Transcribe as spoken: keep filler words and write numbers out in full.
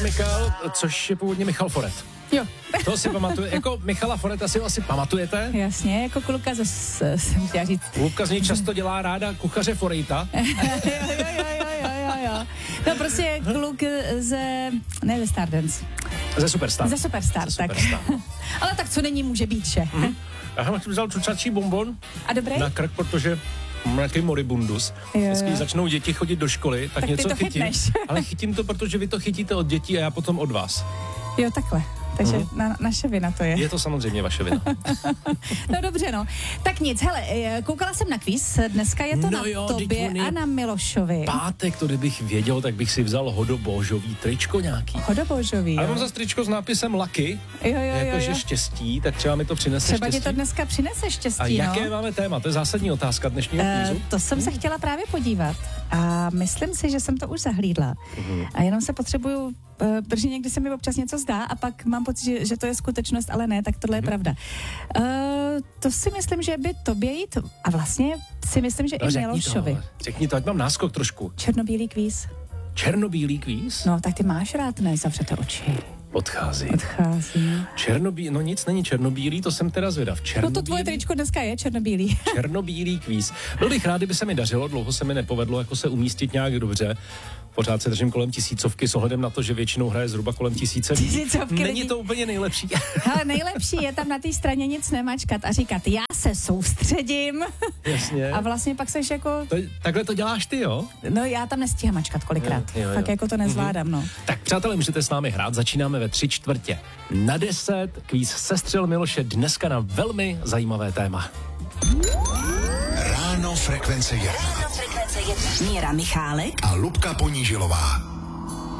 Michal, což je původně Michal Foret. Jo. To si pamatuje, jako Michala Foreta si ho asi pamatujete? Jasně, jako kluka ze, jsem chtěla říct. Luka z něj často dělá ráda kuchaře Forejta. jo, jo, jo, jo, jo, jo. No prostě kluk ze, ne ze Stardance. Ze Superstar. Ze Superstar, Ze tak. Superstar. Ale tak co není, může být, že? Mm. Já jsem vzal čučačí bonbon A dobrý? na krk, protože mám nějaký moribundus. Když začnou děti chodit do školy, tak, Tak něco ty to chytím. chytneš. Ale chytím to, protože vy to chytíte od dětí a já potom od vás. Jo, takhle. Takže Mhm. na, naše vina to je. Je to samozřejmě vaše vina. No dobře, no. Tak nic, hele, koukala jsem na kvíz, dneska je to No na jo, tobě teď on je a na Milošovi. Pátek, to kdybych věděl, tak bych si vzal hodobožový tričko nějaký. Hodobožový, Ale jo. mám zase tričko s nápisem Lucky, Jo, jo, jo, jakože jo. štěstí, tak třeba mi to přinese Třeba štěstí. ti to dneska přinese štěstí, A jaké no. máme téma? To je zásadní otázka dnešního Eh, kvízu. to jsem se chtěla právě podívat a myslím si, že jsem to už zahlídla. Mhm. A jenom se potřebuju, eh, protože někdy se mi občas něco zdá a pak mám pocit, že, že to je skutečnost, ale ne, tak tohle je pravda. Uh, to si myslím, že by tobě jít a vlastně si myslím, že No, i řekni Milošovi. to, řekni to, ať mám náskok trošku. Černobílý kvíz. Černobílý kvíz? No, tak ty máš rád, ne? Zavřete oči. Odchází. Odchází. Černobí, no nic není černobílý, to jsem teda zvědav. No Černobílý, to tvoje tričko dneska je černobílý. černobílý kvíz. Byl bych rád, kdyby se mi dařilo, dlouho se mi nepovedlo jako se umístit nějak dobře. Pořád se držím kolem tisícovky s ohledem na to, že většinou hraje zhruba kolem tisíce lidí. Tisícovky Není lidí. to úplně nejlepší. Ale nejlepší je tam na té straně nic nemačkat a říkat, já se soustředím. Jasně. A vlastně pak seš jako, To, takhle to děláš ty, jo? no já tam nestíhám mačkat kolikrát. Jo, jo, jo. Fakt jako to nezvládám, no. Tak přátelé, můžete s námi hrát, začínáme ve tři čtvrtě na deset, kvíz Sestřel Miloše, dneska na velmi zajímavé téma. Ráno Frekvence jedna. Ráno Frekvence jedna. Míra Michálek A Lubka Ponížilová.